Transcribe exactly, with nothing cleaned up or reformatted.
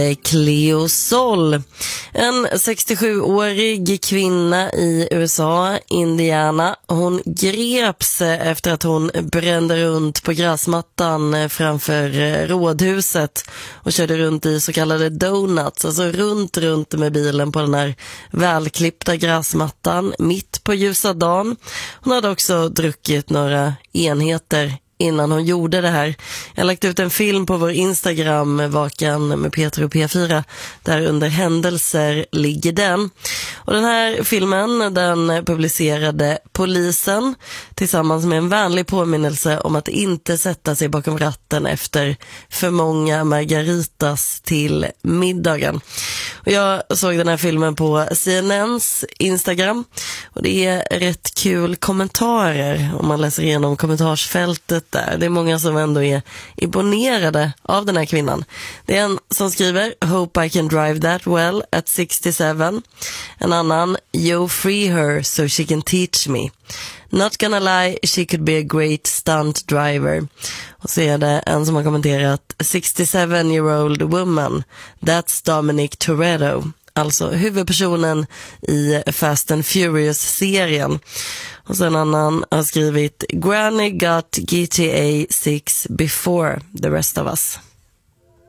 Cleo Sol, en sextiosjuårig kvinna i U S A, Indiana. Hon greps efter att hon brände runt på gräsmattan framför rådhuset och körde runt i så kallade donuts, alltså runt runt med bilen på den här välklippta gräsmattan mitt på ljusa dagen. Hon hade också druckit några enheter innan hon gjorde det här. Jag har lagt ut en film på vår Instagram, Vakan med Peter och P fyra, där under händelser ligger den. Och den här filmen, den publicerade polisen tillsammans med en vänlig påminnelse om att inte sätta sig bakom ratten efter för många margaritas till middagen. Och jag såg den här filmen på C N N:s Instagram och det är rätt kul kommentarer om man läser igenom kommentarsfältet där. Det är många som ändå är imponerade av den här kvinnan. Det är en som skriver "Hope I can drive that well at sixty-seven". En annan "Yo, free her so she can teach me. Not gonna lie, she could be a great stunt driver". Och så är det en som har kommenterat "sixty-seven-year-old woman. That's Dominic Toretto". Alltså huvudpersonen i Fast and Furious-serien. Och sen en annan har skrivit "Granny got G T A six before the rest of us".